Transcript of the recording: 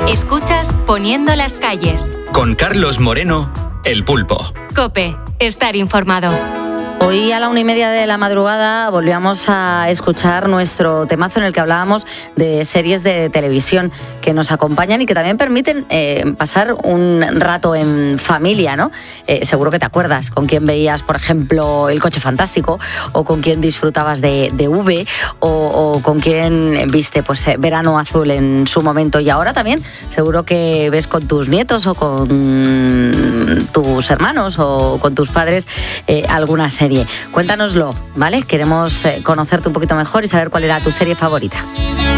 Escuchas Poniendo las calles. Con Carlos Moreno, El Pulpo. COPE, estar informado. Hoy a la 1:30 de la madrugada volvíamos a escuchar nuestro temazo en el que hablábamos de series de televisión que nos acompañan y que también permiten pasar un rato en familia, ¿no? Seguro que te acuerdas con quién veías, por ejemplo, El Coche Fantástico, o con quién disfrutabas de V, o con quién viste pues Verano Azul en su momento. Y ahora también seguro que ves con tus nietos o con tus hermanos o con tus padres alguna serie. Cuéntanoslo, ¿vale? Queremos conocerte un poquito mejor y saber cuál era tu serie favorita.